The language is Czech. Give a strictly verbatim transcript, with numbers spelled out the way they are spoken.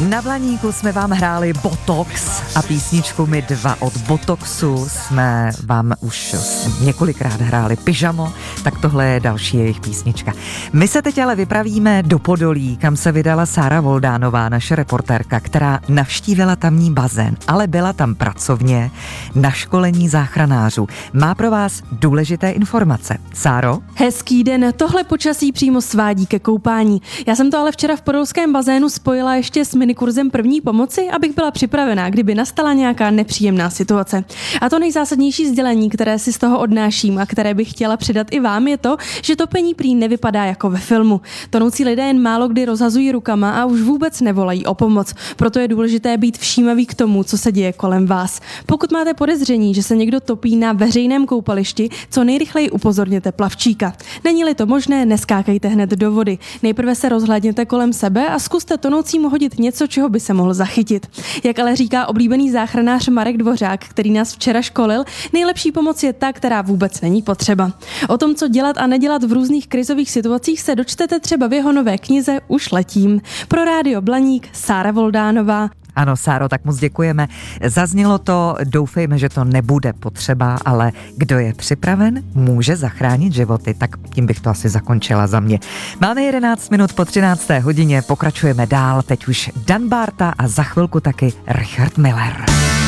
Na Blaníku jsme vám hráli Botox a písničku My dva od Botoxu jsme vám už několikrát hráli Pyžamo, tak tohle je další jejich písnička. My se teď ale vypravíme do Podolí, kam se vydala Sára Voldánová, naše reportérka, která navštívila tamní bazén, ale byla tam pracovně na školení záchranářů. Má pro vás důležité informace. Sáro? Hezký den, tohle počasí přímo svádí ke koupání. Já jsem to ale včera v podolském bazénu spojila ještě s minikurzem první pomoci, abych byla připravená, kdyby nastala nějaká nepříjemná situace. A to nejzásadnější sdělení, které si z toho odnáším a které bych chtěla předat i vám, je to, že topení prý nevypadá jako ve filmu. Tonoucí lidé jen málo kdy rozhazují rukama a už vůbec nevolají o pomoc. Proto je důležité být všímavý k tomu, co se děje kolem vás. Pokud máte podezření, že se někdo topí na veřejném koupališti, co nejrychleji upozorněte plavčíka. Není-li to možné, neskákejte hned do vody. Nejprve se rozhlédněte kolem sebe a zkuste tonoucímu hodit něco, čeho by se mohl zachytit. Jak ale říká oblíbený záchranář Marek Dvořák, který nás včera školil, nejlepší pomoc je ta, která vůbec není potřeba. O tom, co dělat a nedělat v různých krizových situacích, se dočtete třeba v jeho nové knize Už letím. Pro Rádio Blaník Sára Voldánová. Ano, Sáro, tak moc děkujeme. Zaznělo to, doufejme, že to nebude potřeba, ale kdo je připraven, může zachránit životy. Tak tím bych to asi zakončila za mě. Máme jedenáct minut po třinácté hodině, pokračujeme dál. Teď už Dan Bárta a za chvilku taky Richard Miller.